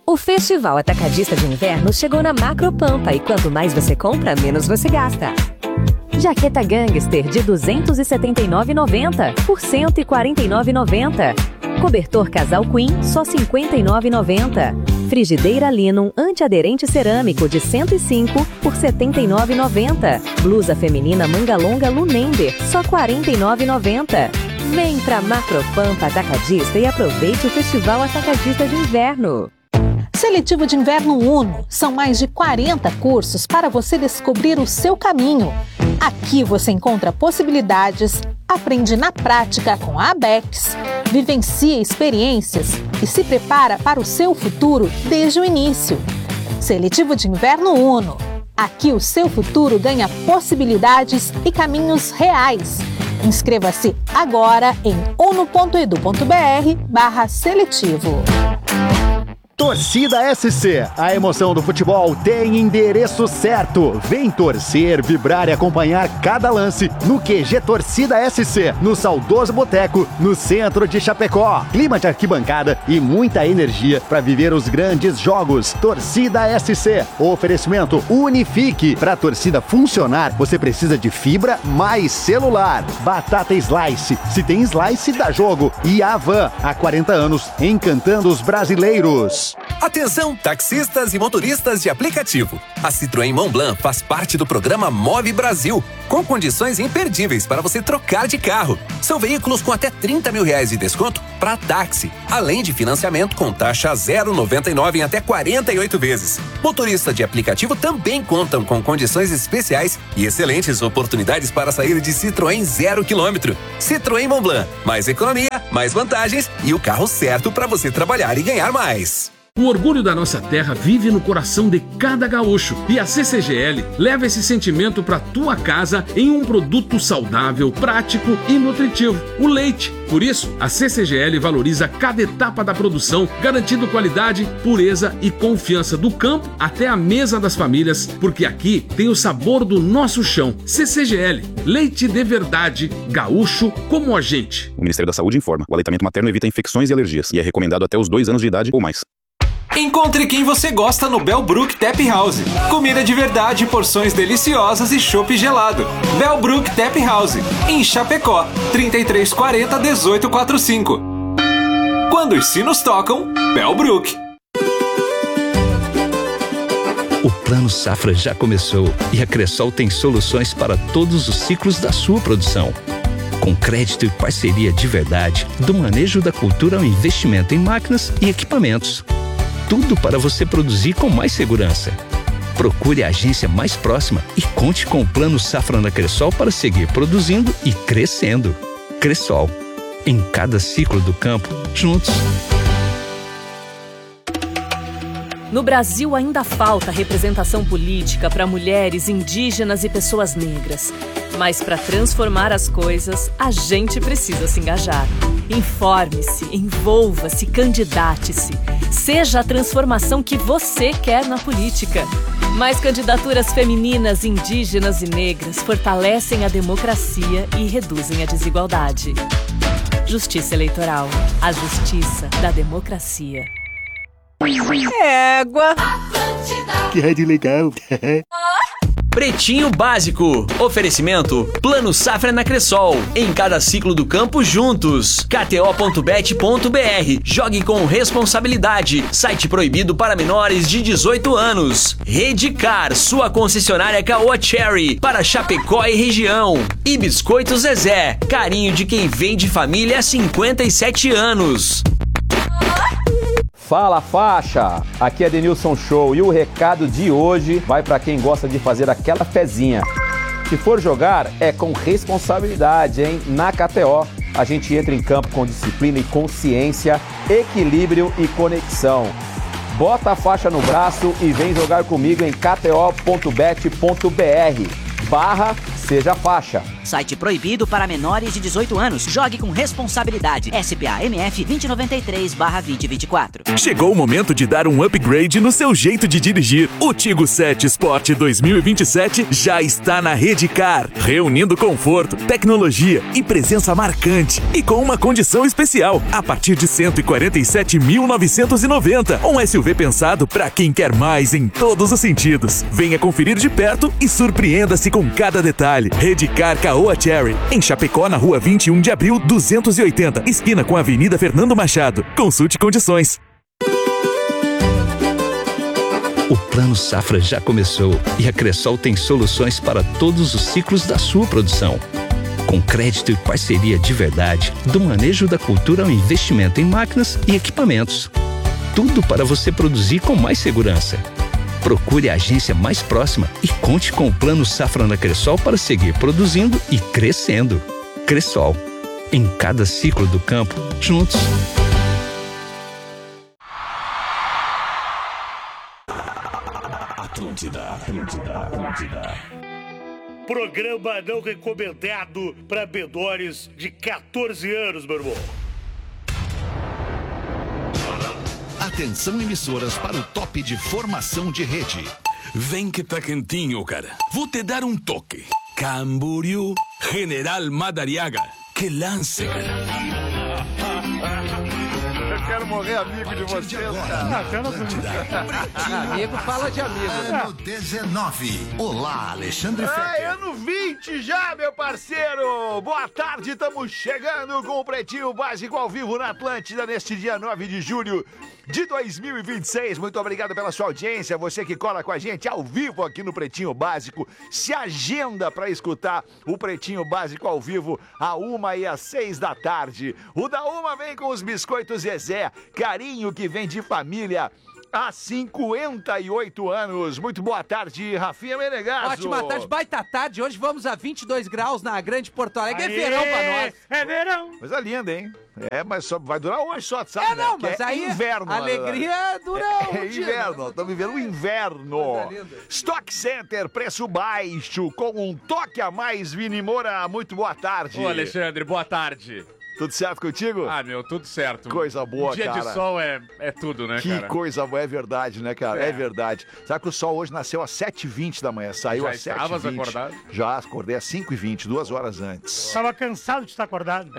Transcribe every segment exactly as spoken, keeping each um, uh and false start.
O Festival Atacadista de Inverno chegou na Macropampa e quanto mais você compra, menos você gasta. Jaqueta Gangster de duzentos e setenta e nove reais e noventa centavos por cento e quarenta e nove reais e noventa centavos. Cobertor Casal Queen, só cinquenta e nove reais e noventa centavos. Frigideira Linum antiaderente cerâmico de cento e cinco por setenta e nove reais e noventa centavos. Blusa feminina manga longa Lunender, só quarenta e nove reais e noventa centavos. Vem pra Macropampa Atacadista e aproveite o Festival Atacadista de Inverno. Seletivo de Inverno Uno. São mais de quarenta cursos para você descobrir o seu caminho. Aqui você encontra possibilidades, aprende na prática com a ABEX, vivencia experiências e se prepara para o seu futuro desde o início. Seletivo de Inverno Uno. Aqui o seu futuro ganha possibilidades e caminhos reais. Inscreva-se agora em uno ponto edu ponto br barra seletivo. Torcida S C, a emoção do futebol tem endereço certo. Vem torcer, vibrar e acompanhar cada lance no Q G Torcida S C, no saudoso Boteco, no centro de Chapecó. Clima de arquibancada e muita energia para viver os grandes jogos. Torcida S C, oferecimento Unifique. Para a torcida funcionar, você precisa de fibra mais celular. Batata Slice, se tem slice dá jogo. E Avan, há quarenta anos, encantando os brasileiros. Atenção, taxistas e motoristas de aplicativo. A Citroën Montblanc faz parte do programa Move Brasil, com condições imperdíveis para você trocar de carro. São veículos com até trinta mil reais de desconto para táxi, além de financiamento com taxa zero vírgula noventa e nove em até quarenta e oito vezes. Motoristas de aplicativo também contam com condições especiais e excelentes oportunidades para sair de Citroën zero quilômetro. Citroën Montblanc, mais economia, mais vantagens e o carro certo para você trabalhar e ganhar mais. O orgulho da nossa terra vive no coração de cada gaúcho e a C C G L leva esse sentimento para tua casa em um produto saudável, prático e nutritivo, o leite. Por isso, a C C G L valoriza cada etapa da produção, garantindo qualidade, pureza e confiança do campo até a mesa das famílias, porque aqui tem o sabor do nosso chão. C C G L, leite de verdade, gaúcho como a gente. O Ministério da Saúde informa, o aleitamento materno evita infecções e alergias e é recomendado até os dois anos de idade ou mais. Encontre quem você gosta no Bellbrook Tap House. Comida de verdade, porções deliciosas e chopp gelado. Bellbrook Tap House, em Chapecó, trinta e três quarenta, dezoito quarenta e cinco. Quando os sinos tocam, Bellbrook. O Plano Safra já começou e a Cressol tem soluções para todos os ciclos da sua produção. Com crédito e parceria de verdade, do manejo da cultura ao investimento em máquinas e equipamentos. Tudo para você produzir com mais segurança. Procure a agência mais próxima e conte com o Plano Safra na Cressol para seguir produzindo e crescendo. Cressol, em cada ciclo do campo, juntos. No Brasil ainda falta representação política para mulheres, indígenas e pessoas negras. Mas para transformar as coisas, a gente precisa se engajar. Informe-se, envolva-se, candidate-se. Seja a transformação que você quer na política. Mais candidaturas femininas, indígenas e negras fortalecem a democracia e reduzem a desigualdade. Justiça Eleitoral. A justiça da democracia. Égua! Que rádio legal! Pretinho Básico. Oferecimento Plano Safra na Cressol. Em cada ciclo do campo juntos. K T O ponto bet ponto b r. Jogue com responsabilidade. Site proibido para menores de dezoito anos. Redcar, sua concessionária Caoa Cherry. Para Chapecó e região. E Biscoito Zezé. Carinho de quem vem de família há cinquenta e sete anos. Fala faixa, aqui é Denilson Show e o recado de hoje vai para quem gosta de fazer aquela fezinha. Se for jogar, é com responsabilidade, hein? Na K T O, a gente entra em campo com disciplina e consciência, equilíbrio e conexão. Bota a faixa no braço e vem jogar comigo em k t o ponto bet ponto b r barra seja faixa. Site proibido para menores de dezoito anos. Jogue com responsabilidade. S P A M F vinte noventa e três barra vinte vinte e quatro. Chegou o momento de dar um upgrade no seu jeito de dirigir. O Tigo sete Sport dois mil e vinte e sete já está na Redcar, reunindo conforto, tecnologia e presença marcante. E com uma condição especial, a partir de cento e quarenta e sete mil novecentos e noventa. Um S U V pensado para quem quer mais em todos os sentidos. Venha conferir de perto e surpreenda-se com cada detalhe. Redcar Caoa Cherry, em Chapecó, na rua vinte e um de abril, duzentos e oitenta, esquina com a Avenida Fernando Machado. Consulte condições. O Plano Safra já começou e a Cressol tem soluções para todos os ciclos da sua produção. Com crédito e parceria de verdade, do manejo da cultura ao investimento em máquinas e equipamentos. Tudo para você produzir com mais segurança. Procure a agência mais próxima e conte com o Plano Safra na Cressol para seguir produzindo e crescendo. Cressol. Em cada ciclo do campo, juntos. Atlântida, Atlântida, Atlântida. Programa não recomendado para menores de quatorze anos, meu irmão. Atenção, emissoras, para o top de formação de rede. Vem que tá quentinho, cara. Vou te dar um toque. Camboriú, General Madariaga. Que lance, cara. Eu quero morrer amigo de vocês, cara. Amigo fala de amigo. Ano dezenove. Olá, Alexandre Fetter. É, ano vinte já, meu parceiro. Boa tarde, estamos chegando com o Pretinho Básico ao vivo na Atlântida neste dia nove de julho de dois mil e vinte e seis. Muito obrigado pela sua audiência, você que cola com a gente ao vivo aqui no Pretinho Básico. Se agenda para escutar o Pretinho Básico ao vivo a uma e às seis da tarde. O da uma vem com os biscoitos Zezé, carinho que vem de família há cinquenta e oito anos. Muito boa tarde, Rafinha Menegasso. Ótima tarde, baita tarde. Hoje vamos a vinte e dois graus na Grande Porto Alegre. Aê, é verão pra nós. É verão. Coisa linda, hein? É, mas só, vai durar hoje só, sabe? É, não, né? mas é aí inverno. Alegria dura um É, é dia, inverno, estamos vivendo o inverno. Stock Center, preço baixo, com um toque a mais, Vini Moura. Muito boa tarde. Ô, Alexandre, boa tarde. Tudo certo contigo? Ah, meu, tudo certo. Coisa boa, um dia cara. de sol é, é tudo, né, que cara? Que coisa boa, é verdade, né, cara? É, é verdade. Sabe que o sol hoje nasceu às sete e vinte da manhã, saiu Já às sete e vinte. estavas acordado? Já, acordei às cinco e vinte, duas horas antes. Tava cansado de estar acordado.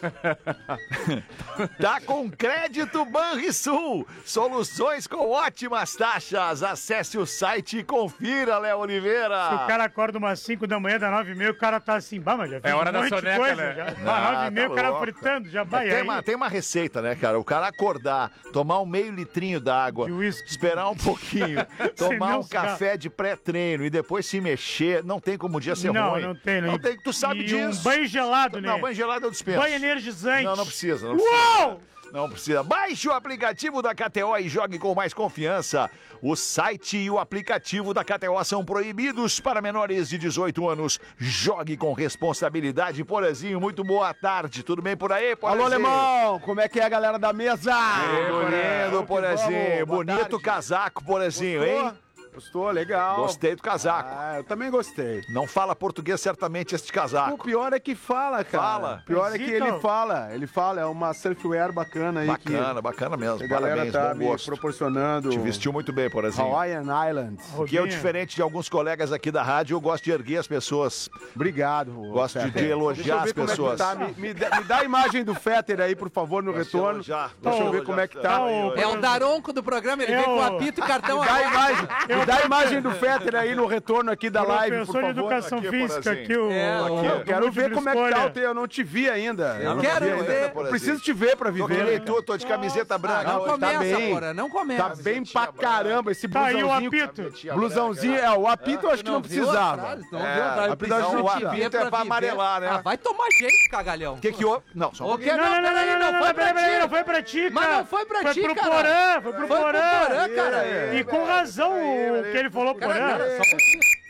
Tá com crédito Banrisul. Soluções com ótimas taxas. Acesse o site e confira, Léo Oliveira. Se o cara acorda umas cinco da manhã, da nove e meia, o cara tá assim, bah, mas já fiz É hora um da monte de soneca, coisa, né? já. Ah, Ah, nove e meia, tá o cara louco. fritando, já vai Tem aí. uma, tem uma receita, né, cara? O cara acordar, tomar um meio litrinho d'água, esperar um pouquinho, tomar Senão um se dá. café de pré-treino e depois se mexer, não tem como o dia ser Não, ruim. não tem, não. Não tem, tu sabe E disso. um banho gelado, né? Não, banho gelado eu dispenso. Banho energizante. Não, não precisa, não precisa. Uou! Não precisa. Baixe o aplicativo da K T O e jogue com mais confiança. O site e o aplicativo da K T O são proibidos para menores de dezoito anos. Jogue com responsabilidade. Porazinho, muito boa tarde. Tudo bem por aí, Porazinho? Alô, Alemão! Como é que é a galera da mesa? Lindo, Porazinho. Bonito casaco, Porazinho, hein? Gostou? Legal. Gostei do casaco. Ah, eu também gostei. Não fala português certamente este casaco. O pior é que fala, cara. Fala. O pior é que Visita. ele fala. Ele fala, é uma surfwear bacana aí. Bacana, que bacana mesmo. A galera Parabéns, tá bom me gosto. proporcionando. Te vestiu muito bem, Porazinho. Hawaiian Islands. Que eu, diferente de alguns colegas aqui da rádio, eu gosto de erguer as pessoas. Obrigado. Gosto de, de Deixa eu elogiar ver as como é que pessoas. tá. Me, me dá, me dá a imagem do Fetter aí, por favor, no Gosto de retorno. elogiar. Deixa eu Gosto ver de como é que elogiar. tá. É o daronco do programa, ele vem com apito e cartão Me dá a agora. imagem, me dá a imagem do Fetter aí no retorno aqui da live, por Professor favor. de Educação Aqui, Física, Porazinho. aqui o... É, Aqui, eu quero ver como é que tá o teu. Eu não te vi ainda. Eu não quero te vi ver. ainda. Eu preciso te ver pra Tô que viver. nem tu, tô de camiseta branca. Não hoje. começa, tá bem. Porã, não começa. Tá bem pra caramba esse Tá aí o blusãozinho. apito. Blusãozinho, é, o apito eu acho que não Não viu precisava. atrás, não É, viu atrás. a Precisa prisão, te o ver apito é pra viver. amarelar, né? Ah, vai tomar jeito, cagalhão. O que que houve? Não, só um O pouquinho. que? Não, peraí, não foi pra peraí, ti. não foi pra ti, Mas cara. não foi pra ti, Foi pro cara. Porã, foi pro Foi pro Porã. Porã, cara. E com razão o que ele falou, Cara, Porã. cara, só um pouquinho.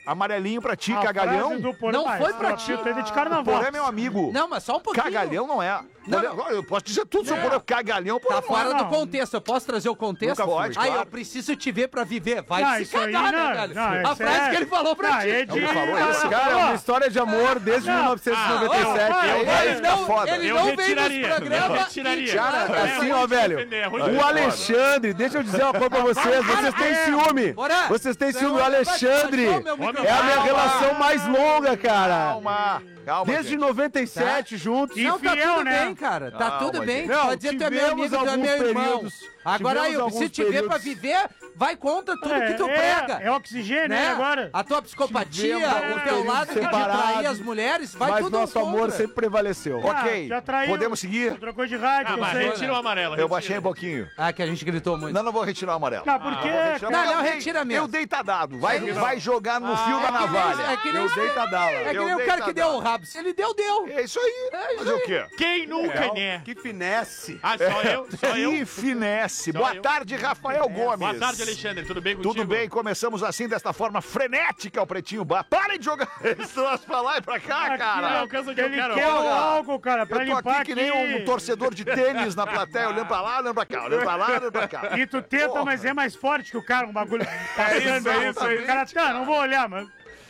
Amarelinho pra ti, A cagalhão. frase do Porã- Não Ah, foi esse pra apito ti. aí é de carnaval. Porã é meu amigo. Não, mas só um pouquinho. Cagalhão não é. Não, Olha, não. Eu posso dizer tudo sobre o cagalhão. Tá Porã fora não é. do contexto. Eu posso trazer o contexto? Nunca pode, Aí, claro. eu preciso te ver pra viver. Vai Não, se isso aí cagar, não, né, velho? não, A isso frase é- que ele falou pra não, ti. é de- Ele falou isso? Cara, é uma história de amor desde Não. mil novecentos e noventa e sete. Ah, Aí Ele vai ficar não, foda. ele Eu não veio retiraria, nesse programa. eu retiraria. e- Cara, É assim, ruim ó, de velho. defender, é ruim de O defender. Alexandre, deixa eu dizer uma coisa pra vocês. Vocês têm é. ciúme. Bora. Vocês têm Não, ciúme. O vai- vai- Alexandre vai- vai- vai- é a minha Calma. relação mais longa, cara. Calma, calma. Desde gente. noventa e sete, juntos. E Não, tá fiel, tudo né? bem, cara. Tá Calma, tudo bem. gente. Não, Pode dizer que tu é meu tivemos amigo, tu é meu alguns irmão. períodos- Agora aí, tivemos eu preciso alguns te ver pra períodos- viver. Vai contra tudo É, que tu é, prega. É oxigênio, né? né? Agora. A tua psicopatia, Tivemos o alguns teu períodos lado de separados, trair as mulheres, vai Mas tudo nosso amor contra. sempre prevaleceu. Ok, já traiu. podemos seguir? Trocou de rádio, Ah, eu mas sei. retira o amarelo. Eu retira. baixei um pouquinho. Ah, que a gente gritou muito. Não, não vou retirar o amarelo. Ah, por quê? Não, Não, não, eu dei- retira mesmo. Eu dei tá dado. Vai, É isso. vai jogar no fio da É que nem- navalha. É que nem, eu dei tá dado. é que Eu nem o dei cara tá que deu o dado. rabo. Se ele deu, deu. É isso aí. É isso Fazer o aí. quê? Quem nunca, né? Que finesse. Ah, só eu? Só eu? Que finesse. Só Boa eu. tarde, Rafael Gomes. Boa tarde, Alexandre. Tudo bem contigo? Tudo bem, começamos assim, desta forma frenética, o Pretinho Bar. Parem de jogar esse troço pra lá e pra cá, Aqui, cara. alcança o que eu Ele quero. quer o Olha, álcool, cara, pra Eu tô limpar aqui que nem um torcedor de tênis na plateia, olhando pra lá, olhando pra cá, olhando pra lá, olhando pra cá. E tu tenta, Porra. mas é mais forte que o cara, um bagulho. É isso, é isso, é O cara, tá, não vou olhar, mano.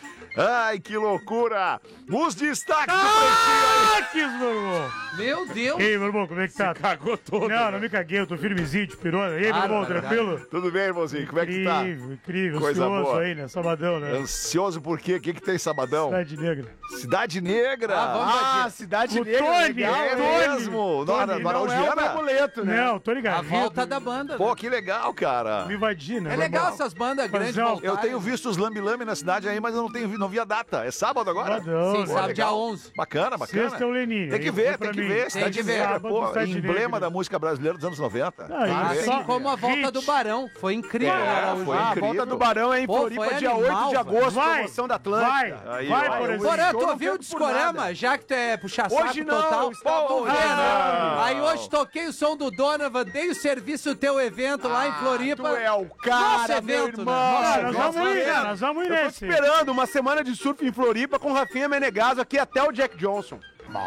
Ai, que loucura. Os destaques do Pretinho aí. Ah, que meu irmão. Meu Deus. E aí, meu irmão, como é que tá? Cagou todo. Não, não me caguei, eu tô firmezinho de pirona. E aí, meu Ah, irmão, não, tranquilo? Tudo bem, irmãozinho? Como é que tá? Incrível, incrível. Coisa Ansioso boa. aí, né? Sabadão, né? Ansioso por quê? O que que tem sabadão? Cidade Negra. Cidade Negra. Ah, vamos Ah, Cidade O Negra. Tony, legal, é Tony. mesmo. Tony, Não, não não, Não é o Giana? amuleto, né? Não, tô ligado. A volta da banda. Pô, né? que legal, cara. Me invadir, né? É meu legal irmão? essas bandas grandes Fazer uma- voltarem. Eu tenho visto os lambi-lambi na cidade aí, mas eu não, tenho, vi- não vi a data. É sábado agora? Sabadão, Sim, né? sabe, dia legal. onze. Bacana, bacana. Sexta é o Leninho. Tem que aí ver, foi pra tem que mim. ver. Cidade que ver. Negra, Sábado, pô, Cidade emblema Negra. da música brasileira dos anos noventa. Ah, Tem que isso Assim ver. só- como a volta Hit. do Barão. Foi incrível. É, Araújo. foi Ah, a incrível. volta do Barão é em Pô, Floripa, foi dia animal, oito de velho. agosto, Vai, promoção da Atlântida. Vai, Aí, vai, ó. por exemplo. Porã, show tu não ouviu o teve por discorama? nada. Já que tu é puxa-saco Hoje não, total. está tu vê, duvidando. né? Aí hoje toquei o som do Donovan, dei o serviço do teu evento lá em Floripa. Tu é o Nosso cara, meu evento, irmão. né? Nosso Ah, nós evento. vamos ir, né? Nós vamos ir Eu tô te nesse. esperando uma semana de surf em Floripa com Rafinha Menegaso aqui até o Jack Johnson.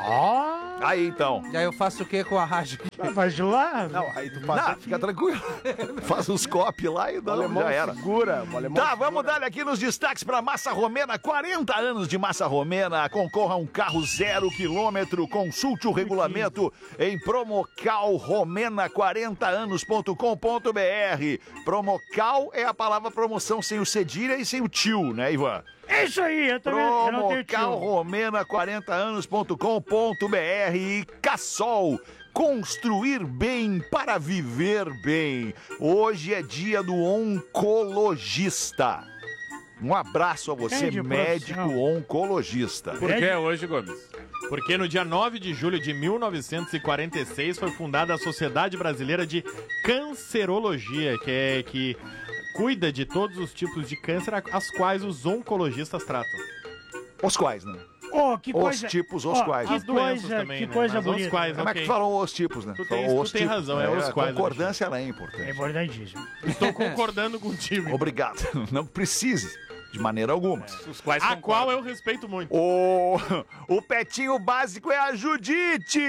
Aí então. E aí eu faço o que com a rádio? Ah, Vai de lá. Não, aí tu passa Não, aqui. fica tranquilo. Faz uns copy lá e O não, alemão já era. segura. O alemão Tá, segura. vamos dar aqui nos destaques para Massa Romena. quarenta anos de Massa Romena. Concorra a um carro zero quilômetro. Consulte o regulamento em promocal romena quarenta anos ponto com ponto br. Promocal é a palavra promoção sem o cedilha e sem o tio, né, Ivan? É isso aí, eu também eu não tenho Promocal tio. romena quarenta anos ponto com ponto br. E Cassol. Construir bem para viver bem. Hoje é dia do oncologista. Um abraço a você, Entendi, médico profissional. oncologista. Por que hoje, Gomes? Porque no dia nove de julho de mil novecentos e quarenta e seis foi fundada a Sociedade Brasileira de Cancerologia, que é que cuida de todos os tipos de câncer a- as quais os oncologistas tratam. Os quais, né? Oh, que Os coisa... tipos, os Ó, quais. Que As doenças coisa, também, que né? coisa Mas os bonita. quais, Como é que ok. tu falou os tipos, né? Tu Falou tens- tu os tem tipos, razão, né? é os A quais, concordância ela é É importante. importantíssimo. Estou concordando contigo. Obrigado. Não precise, de maneira alguma. Os quais a qual eu respeito muito. O, o petinho básico é a Judite!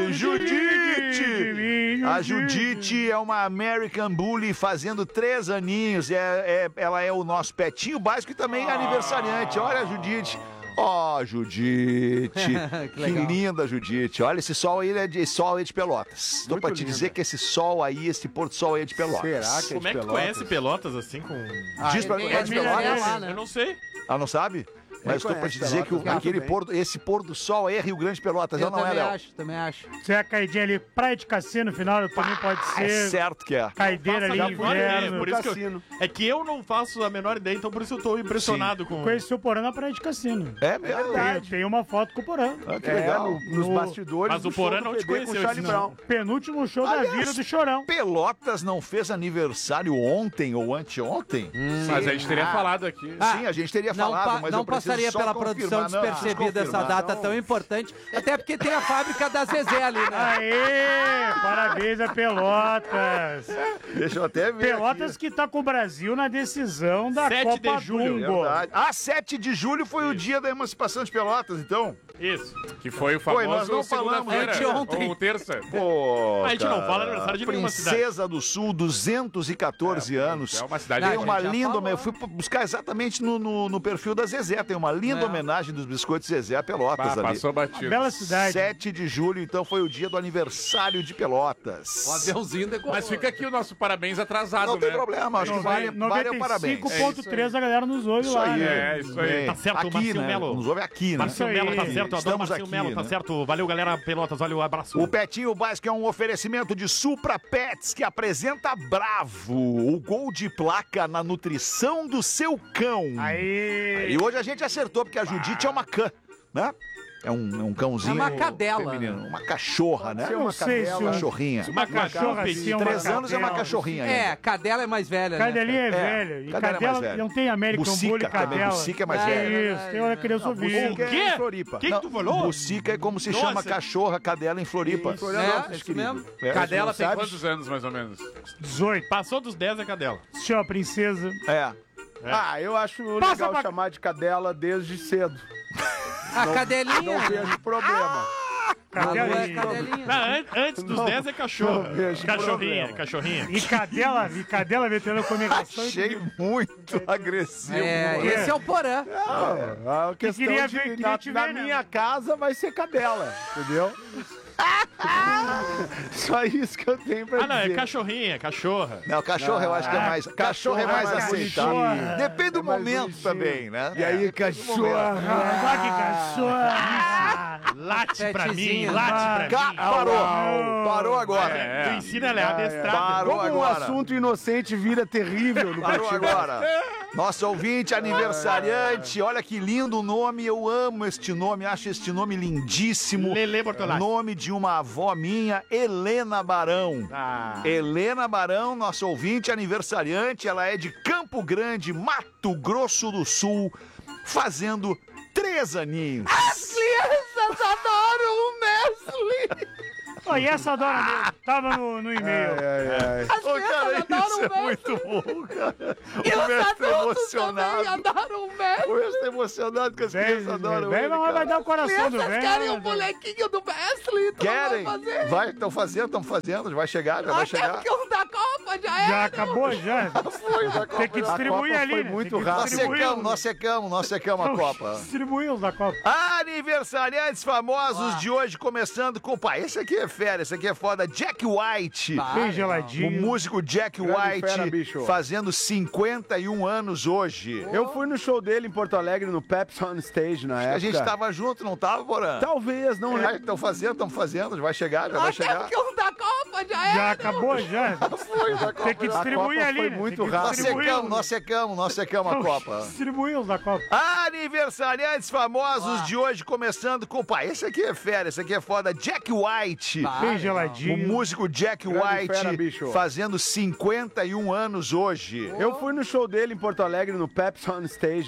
Judite! A Judite é uma American Bully fazendo três aninhos. É, é- ela é o nosso petinho básico e também é aniversariante. Olha a Judite. Ó, Judite. que legal. linda, Judite. Olha, esse sol aí é de, esse sol aí é de Pelotas. Estou Muito pra te linda. dizer que esse sol aí, esse pôr do sol aí é de Pelotas. Será que é Como é que tu conhece Pelotas assim com. Diz pra ele mim, é é de de Pelotas? Mineirão lá, né? Eu não sei. Ah, não sabe? Mas estou pra te conhece dizer que o- Pelotas, aquele muito pôr, do- esse pôr do sol é Rio Grande Pelotas, Eu não, não é, também Léo? acho, também acho. Se é a caidinha ali, praia de cassino, no final também pode É ser. certo que é. Caideira ali, Faço a menor ideia, inverno. por isso que eu- Cassino. é que eu não faço a menor ideia, então por isso eu tô impressionado com. Conheci o Porã na praia de cassino. É mesmo? Tem, tem uma foto com o Porã. Ah, que É, legal. no- nos No- bastidores Mas o do show Porã do não P te B com conheceu, o Charlie esse Brown. Penúltimo show da Aliás, vida do Chorão. Pelotas não fez aniversário ontem ou anteontem? Mas a gente teria falado aqui. Sim, a gente teria Não, falado, pa- mas não eu preciso passaria pela produção despercebida essa data tão importante, até porque tem a fábrica da Zezé ali, né? Aê! Parabéns a Pelotas. Deixa eu até ver. Pelotas aqui. Que tá com o Brasil na decisão da sete Copa de julho. Dumbo. Ah, sete de julho foi Isso. o dia da emancipação de Pelotas, então. Isso. Que foi o famoso Foi, nós não falamos segunda-feira, ou terça. Pô, a gente cara, não fala aniversário de nenhuma cidade. Princesa do Sul, duzentos e quatorze é, anos. É uma cidade. Tem uma linda, eu fui buscar exatamente no, no, no perfil da Zezé, tem uma linda é. homenagem dos biscoitos Zezé a Pelotas bah, ali. Passou batido. Bela cidade. sete de julho, então, foi o dia do aniversário de Pelotas. O aviãozinho decolou. Mas fica aqui o nosso parabéns atrasado, não né? Não tem problema, acho que vale, vale o parabéns. cinco ponto três a galera nos ouve isso lá, aí, né? É, isso aí. Tá certo, aqui, Marcinho né? Melo. Nos ouve aqui, né? Marcinho Melo, tá certo. Eu adoro Estamos Marcinho aqui, Melo, tá né? certo. Valeu, galera Pelotas, olha o abraço. O Petinho Básico é um oferecimento de Supra Pets, que apresenta Bravo, o gol de placa na nutrição do seu cão. Aí. E hoje a gente acertou, porque a Judite é uma cã, né? É um, é um cãozinho. É uma cadela. Feminino, uma cachorra, né? Eu não uma sei cadela, se uma cachorrinha. Uma cachorra, sim, uma Três anos é uma cadela. cachorrinha ainda. É, cadela é mais velha, Cadelinha né? é velha. E cadela é cadela mais velha. não tem American Bucica Bully também, cadela. Bucica é mais é velha. Isso, tem uma criança ouvindo. O quê? É em Floripa. Quem que tu falou? Bucica é como se Nossa. chama cachorra, cadela em Floripa. É, isso mesmo. É, Cadela tem sabe? quantos anos, mais ou menos? dezoito. Passou dos dez é cadela. Se chama princesa. É. É. Ah, eu acho Passa legal pra- chamar de cadela desde cedo. A cadelinha. Não vejo problema. Cadela, é cadelinha. Ah, an- antes dos Não, dez é cachorro. não vejo Cachorrinha, problema. cachorrinha. E cadela, e cadela veterana comunicação. Achei muito agressivo. É, mano. esse é o Porã. Não, a questão queria de, ver- queria na, te na ver, né? minha casa vai ser cadela, entendeu? Só isso que eu tenho pra Ah, não, é dizer. cachorrinha, cachorra. Não, cachorro eu acho que é mais. Cachorro é mais mais aceitável. bonitinho. Depende do É mais momento bonitinho. também, né? E aí, cachorra? Ah, que cachorra! Late pra mim, Petezinho. late pra Ca- mim. Parou. Parou agora. É, tu ensina ela a adestrada. Parou Como um agora. assunto inocente vira terrível no Parou Pretinho. agora. Nosso ouvinte aniversariante, olha que lindo nome, eu amo este nome, acho este nome lindíssimo. Lelê Bortolatti. Nome de uma avó minha, Helena Barão. Ah. Helena Barão, nosso ouvinte aniversariante, ela é de Campo Grande, Mato Grosso do Sul, fazendo três aninhos. As crianças adoram o Mesli. Oh, e essa dona dele? Tava no, no e-mail. As Ô, crianças cara, adoram isso o é Mesli. muito bom, cara. E O os Mestre tá adultos também emocionado. adoram o Mesli. O Mestre tá emocionado que as crianças adoram Vem, ele, mas vai cara. dar o coração do Crianças velho. querem o bonequinho do Mesli. tu não Querem? vai fazer. Vai, estão fazendo, estão fazendo, vai chegar, já vai Até chegar. porque os da Copa já era. Já acabou, já. Foi, da Tem que Copa. distribuir Copa ali, foi né? muito Tem que rápido. Nós distribuir secamos, os- nós secamos, nós secamos a Copa. Distribuir os da Copa. Aniversariantes famosos de hoje, começando com... Pá, esse aqui é fera, esse aqui é foda. Jack White. Bem O geladinho. músico Jack Grande White, fera, bicho. fazendo cinquenta e um anos hoje. Eu fui no show dele em Porto Alegre, no Pepsi on Stage, na época. A gente tava junto, não tava, Porã? Talvez, não lembro. Estão fazendo, estão fazendo, vai chegar, já vai Até chegar. porque os da Copa já era. Já acabou, já. Foi, da Copa. Tem que A distribuir Copa ali, foi né? muito Tem que rápido. Nós distribuir secamos, os- nós secamos, nós secamos a Copa. Distribuir os da Copa. Aniversariantes famosos de hoje, começando com... Pá, esse aqui é fera, esse aqui é foda. Jack White. Bem O geladinho. músico Jack Grande White, fera, bicho. fazendo cinquenta e um anos hoje. Eu fui no show dele em Porto Alegre, no Pepsi on Stage.